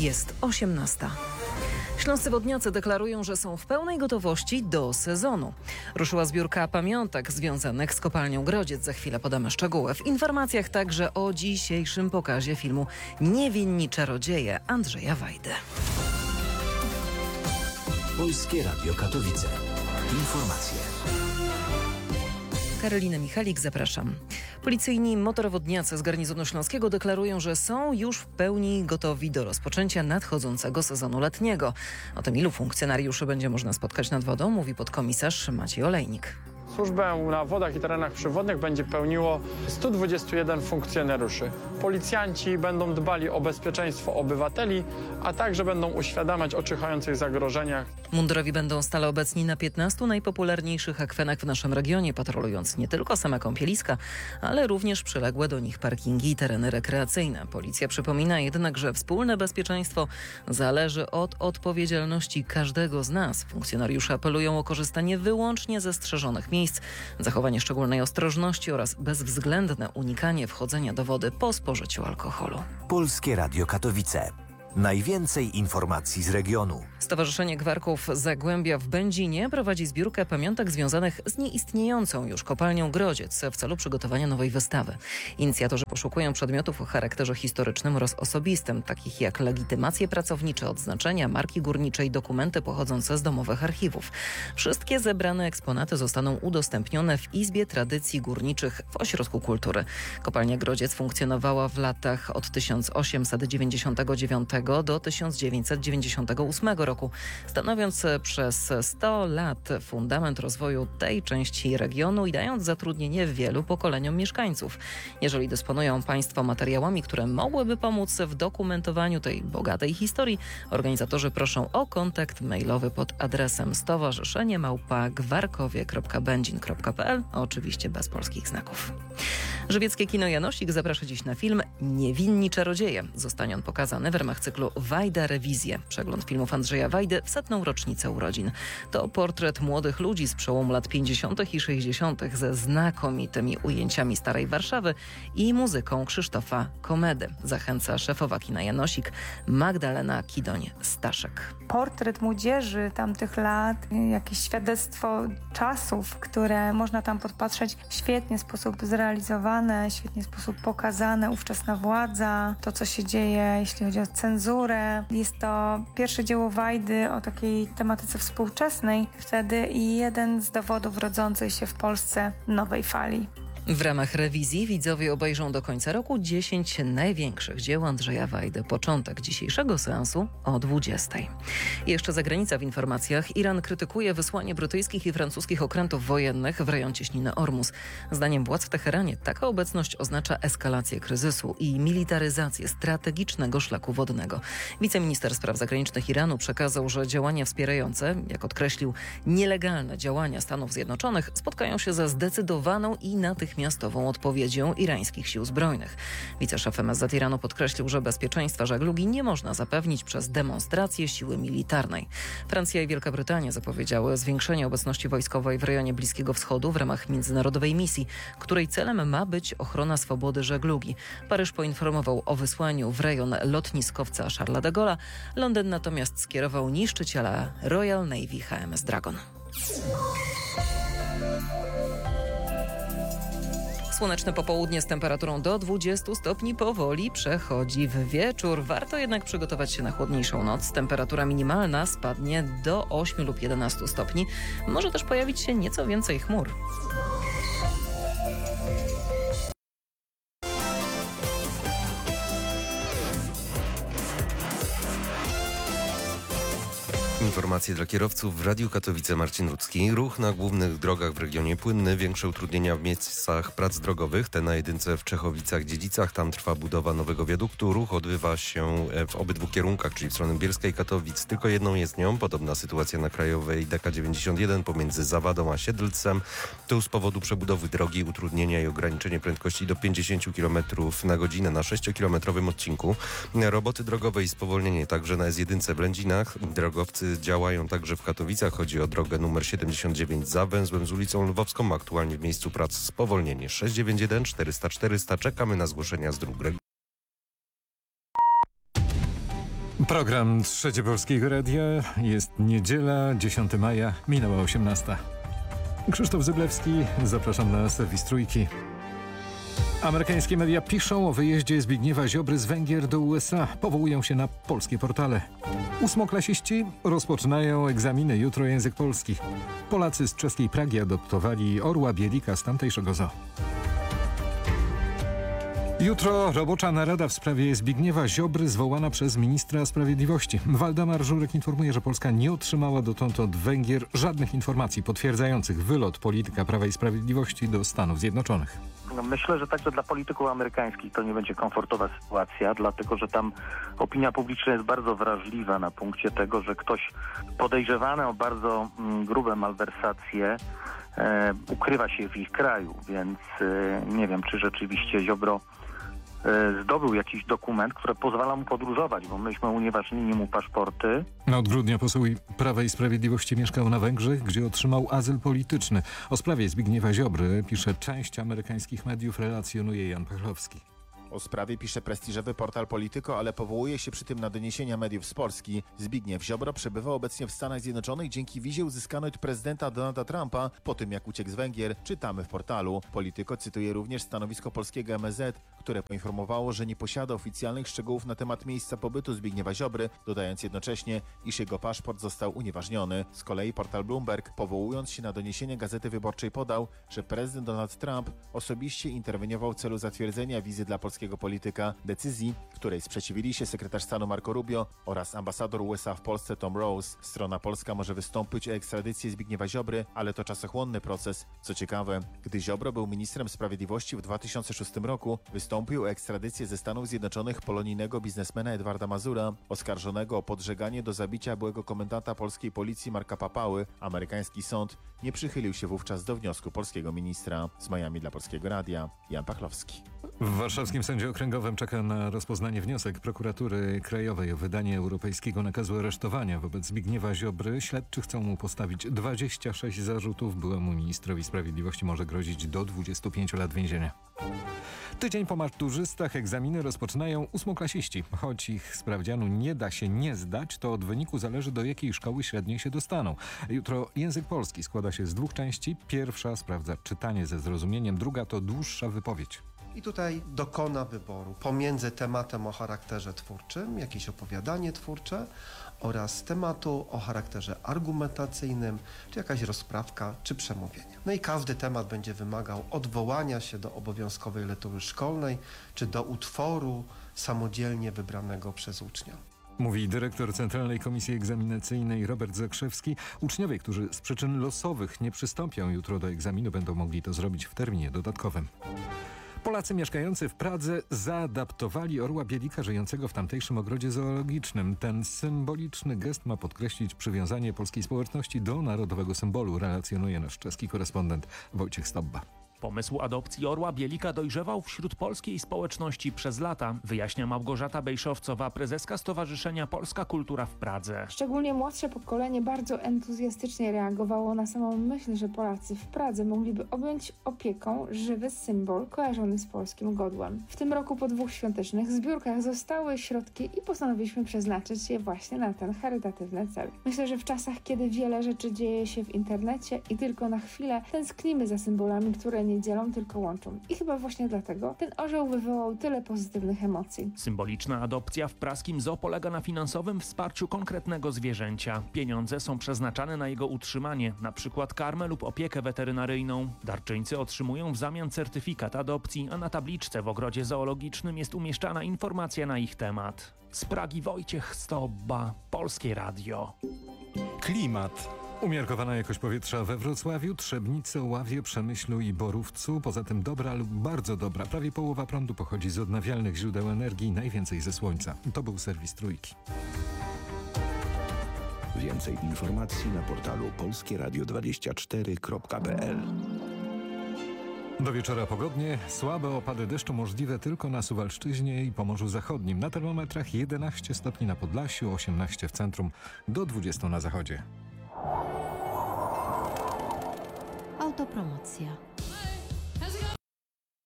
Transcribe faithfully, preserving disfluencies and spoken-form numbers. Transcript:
Jest osiemnasta. Śląscy wodniacy deklarują, że są w pełnej gotowości do sezonu. Ruszyła zbiórka pamiątek związanych z kopalnią Grodziec. Za chwilę podamy szczegóły. W informacjach także o dzisiejszym pokazie filmu Niewinni czarodzieje Andrzeja Wajdy. Polskie Radio Katowice. Informacje. Karolina Michalik, zapraszam. Policyjni motorowodniacy z garnizonu śląskiego deklarują, że są już w pełni gotowi do rozpoczęcia nadchodzącego sezonu letniego. O tym, ilu funkcjonariuszy będzie można spotkać nad wodą, mówi podkomisarz Maciej Olejnik. Służbę na wodach i terenach przywodnych będzie pełniło stu dwudziestu jeden funkcjonariuszy. Policjanci będą dbali o bezpieczeństwo obywateli, a także będą uświadamiać o czyhających zagrożeniach. Mundurowi będą stale obecni na piętnastu najpopularniejszych akwenach w naszym regionie, patrolując nie tylko same kąpieliska, ale również przyległe do nich parkingi i tereny rekreacyjne. Policja przypomina jednak, że wspólne bezpieczeństwo zależy od odpowiedzialności każdego z nas. Funkcjonariusze apelują o korzystanie wyłącznie ze strzeżonych miejsc, zachowanie szczególnej ostrożności oraz bezwzględne unikanie wchodzenia do wody po spożyciu alkoholu. Polskie Radio Katowice. Najwięcej informacji z regionu. Stowarzyszenie Gwarków Zagłębia w Będzinie prowadzi zbiórkę pamiątek związanych z nieistniejącą już kopalnią Grodziec w celu przygotowania nowej wystawy. Inicjatorzy poszukują przedmiotów o charakterze historycznym oraz osobistym, takich jak legitymacje pracownicze, odznaczenia, marki górnicze i dokumenty pochodzące z domowych archiwów. Wszystkie zebrane eksponaty zostaną udostępnione w Izbie Tradycji Górniczych w Ośrodku Kultury. Kopalnia Grodziec funkcjonowała w latach od tysiąc osiemset dziewięćdziesiątego dziewiątego do tysiąc dziewięćset dziewięćdziesiątego ósmego roku, stanowiąc przez sto lat fundament rozwoju tej części regionu i dając zatrudnienie wielu pokoleniom mieszkańców. Jeżeli dysponują Państwo materiałami, które mogłyby pomóc w dokumentowaniu tej bogatej historii, organizatorzy proszą o kontakt mailowy pod adresem stowarzyszenie małpa gwarkowie kropka będzin kropka p l, oczywiście bez polskich znaków. Żywieckie Kino Janosik zaprasza dziś na film Niewinni czarodzieje. Zostanie on pokazany w ramach cyklu Wajda Rewizje. Przegląd filmów Andrzeja Wajdy w setną rocznicę urodzin. To portret młodych ludzi z przełomu lat pięćdziesiątych i sześćdziesiątych ze znakomitymi ujęciami starej Warszawy i muzyką Krzysztofa Komedy. Zachęca szefowa Kina Janosik Magdalena Kidoń-Staszek. Portret młodzieży tamtych lat, jakieś świadectwo czasów, które można tam podpatrzeć, w świetny sposób zrealizowane, w świetny sposób pokazane, ówczesna władza, to co się dzieje, jeśli chodzi o cenzurę. Jest to pierwsze dzieło Wajdy o takiej tematyce współczesnej wtedy i jeden z dowodów rodzącej się w Polsce nowej fali. W ramach rewizji widzowie obejrzą do końca roku dziesięć największych dzieł Andrzeja Wajdy. Początek dzisiejszego seansu o dwudziestej. Jeszcze zagranica w informacjach. Iran krytykuje wysłanie brytyjskich i francuskich okrętów wojennych w rejon cieśniny Ormus. Zdaniem władz w Teheranie taka obecność oznacza eskalację kryzysu i militaryzację strategicznego szlaku wodnego. Wiceminister spraw zagranicznych Iranu przekazał, że działania wspierające, jak odkreślił, nielegalne działania Stanów Zjednoczonych spotkają się ze zdecydowaną i natychmiastową miastową odpowiedzią irańskich sił zbrojnych. Wiceszef M S Z Iranu podkreślił, że bezpieczeństwa żeglugi nie można zapewnić przez demonstrację siły militarnej. Francja i Wielka Brytania zapowiedziały zwiększenie obecności wojskowej w rejonie Bliskiego Wschodu w ramach międzynarodowej misji, której celem ma być ochrona swobody żeglugi. Paryż poinformował o wysłaniu w rejon lotniskowca Charlesa de Gaulle'a. Londyn natomiast skierował niszczyciela Royal Navy H M S Dragon. Słoneczne popołudnie z temperaturą do dwudziestu stopni powoli przechodzi w wieczór. Warto jednak przygotować się na chłodniejszą noc. Temperatura minimalna spadnie do ośmiu lub jedenastu stopni. Może też pojawić się nieco więcej chmur. Informacje dla kierowców w Radiu Katowice. Marcin Rudzki. Ruch na głównych drogach w regionie płynny. Większe utrudnienia w miejscach prac drogowych. Te na jedynce w Czechowicach-Dziedzicach. Tam trwa budowa nowego wiaduktu. Ruch odbywa się w obydwu kierunkach, czyli w stronę Bielska i Katowic. Tylko jedną jezdnią. Podobna sytuacja na krajowej D K dziewięćdziesiąt jeden pomiędzy Zawadą a Siedlcem. Tu z powodu przebudowy drogi utrudnienia i ograniczenie prędkości do pięćdziesięciu kilometrów na godzinę na sześciokilometrowym odcinku. Roboty drogowe i spowolnienie także na S jeden w Lędzinach. Drogowcy działają także w Katowicach. Chodzi o drogę numer siedemdziesiąt dziewięć za węzłem z ulicą Lwowską. Aktualnie w miejscu prac spowolnienie. sześć dziewięć jeden czterysta czterysta. Czekamy na zgłoszenia z dróg. Program Trzecie Polskiego Radia. Jest niedziela, dziesiątego maja, minęła osiemnasta. Krzysztof Zyblewski, zapraszam na serwis Trójki. Amerykańskie media piszą o wyjeździe Zbigniewa Ziobry z Węgier do U S A. Powołują się na polskie portale. Ósmoklasiści rozpoczynają egzaminy jutro język polski. Polacy z czeskiej Pragi adoptowali orła bielika z tamtejszego zoo. Jutro robocza narada w sprawie Zbigniewa Ziobry zwołana przez ministra sprawiedliwości. Waldemar Żurek informuje, że Polska nie otrzymała dotąd od Węgier żadnych informacji potwierdzających wylot polityka Prawa i Sprawiedliwości do Stanów Zjednoczonych. No myślę, że także dla polityków amerykańskich to nie będzie komfortowa sytuacja, dlatego że tam opinia publiczna jest bardzo wrażliwa na punkcie tego, że ktoś podejrzewany o bardzo mm, grube malwersacje e, ukrywa się w ich kraju, więc e, nie wiem, czy rzeczywiście Ziobro e, zdobył jakiś dokument, który pozwala mu podróżować, bo myśmy unieważnili mu paszporty. Od grudnia poseł Prawa i Sprawiedliwości mieszkał na Węgrzech, gdzie otrzymał azyl polityczny. O sprawie Zbigniewa Ziobry pisze część amerykańskich mediów, relacjonuje Jan Pachlowski. O sprawie pisze prestiżowy portal Polityko, ale powołuje się przy tym na doniesienia mediów z Polski. Zbigniew Ziobro przebywa obecnie w Stanach Zjednoczonych dzięki wizie uzyskanej od prezydenta Donalda Trumpa po tym, jak uciekł z Węgier, czytamy w portalu. Polityko cytuje również stanowisko polskiego M S Z, które poinformowało, że nie posiada oficjalnych szczegółów na temat miejsca pobytu Zbigniewa Ziobry, dodając jednocześnie, iż jego paszport został unieważniony. Z kolei portal Bloomberg, powołując się na doniesienie Gazety Wyborczej, podał, że prezydent Donald Trump osobiście interweniował w celu zatwierdzenia wizy dla polskiego polityka, decyzji, której sprzeciwili się sekretarz stanu Marco Rubio oraz ambasador U S A w Polsce Tom Rose. Strona polska może wystąpić o ekstradycję Zbigniewa Ziobry, ale to czasochłonny proces. Co ciekawe, gdy Ziobro był ministrem sprawiedliwości w dwa tysiące szóstym roku, wystąpił o ekstradycję ze Stanów Zjednoczonych polonijnego biznesmena Edwarda Mazura, oskarżonego o podżeganie do zabicia byłego komendanta polskiej policji Marka Papały. Amerykański sąd nie przychylił się wówczas do wniosku polskiego ministra. Z Miami dla Polskiego Radia, Jan Pachlowski. W warszawskim sądzie okręgowym czeka na rozpoznanie wniosek prokuratury krajowej o wydanie europejskiego nakazu aresztowania wobec Zbigniewa Ziobry. Śledczy chcą mu postawić dwadzieścia sześć zarzutów. Byłemu ministrowi sprawiedliwości może grozić do dwudziestu pięciu lat więzienia. Tydzień po maturzystach egzaminy rozpoczynają ósmoklasiści. Choć ich sprawdzianu nie da się nie zdać, to od wyniku zależy, do jakiej szkoły średniej się dostaną. Jutro język polski składa się z dwóch części. Pierwsza sprawdza czytanie ze zrozumieniem, druga to dłuższa wypowiedź. I tutaj dokona wyboru pomiędzy tematem o charakterze twórczym, jakieś opowiadanie twórcze, oraz tematu o charakterze argumentacyjnym, czy jakaś rozprawka, czy przemówienie. No i każdy temat będzie wymagał odwołania się do obowiązkowej lektury szkolnej, czy do utworu samodzielnie wybranego przez ucznia. Mówi dyrektor Centralnej Komisji Egzaminacyjnej Robert Zakrzewski. Uczniowie, którzy z przyczyn losowych nie przystąpią jutro do egzaminu, będą mogli to zrobić w terminie dodatkowym. Polacy mieszkający w Pradze zaadaptowali orła bielika żyjącego w tamtejszym ogrodzie zoologicznym. Ten symboliczny gest ma podkreślić przywiązanie polskiej społeczności do narodowego symbolu, relacjonuje nasz czeski korespondent Wojciech Stobba. Pomysł adopcji orła bielika dojrzewał wśród polskiej społeczności przez lata, wyjaśnia Małgorzata Bejszowcowa, prezeska Stowarzyszenia Polska Kultura w Pradze. Szczególnie młodsze pokolenie bardzo entuzjastycznie reagowało na samą myśl, że Polacy w Pradze mogliby objąć opieką żywy symbol kojarzony z polskim godłem. W tym roku po dwóch świątecznych zbiórkach zostały środki i postanowiliśmy przeznaczyć je właśnie na ten charytatywny cel. Myślę, że w czasach, kiedy wiele rzeczy dzieje się w internecie i tylko na chwilę tęsknimy za symbolami, które nie dzielą, tylko łączą. I chyba właśnie dlatego ten orzeł wywołał tyle pozytywnych emocji. Symboliczna adopcja w praskim zoo polega na finansowym wsparciu konkretnego zwierzęcia. Pieniądze są przeznaczane na jego utrzymanie, na przykład karmę lub opiekę weterynaryjną. Darczyńcy otrzymują w zamian certyfikat adopcji, a na tabliczce w ogrodzie zoologicznym jest umieszczana informacja na ich temat. Z Pragi Wojciech Stobba, Polskie Radio. Klimat. Umiarkowana jakość powietrza we Wrocławiu, Trzebnicy, Oławie, Przemyślu i Borówcu. Poza tym dobra lub bardzo dobra. Prawie połowa prądu pochodzi z odnawialnych źródeł energii, najwięcej ze słońca. To był serwis Trójki. Więcej informacji na portalu polskie radio dwadzieścia cztery kropka p l. Do wieczora pogodnie, słabe opady deszczu możliwe tylko na Suwalszczyźnie i Pomorzu Zachodnim. Na termometrach jedenaście stopni na Podlasiu, osiemnaście w centrum, do dwudziestu na zachodzie. Autopromocja.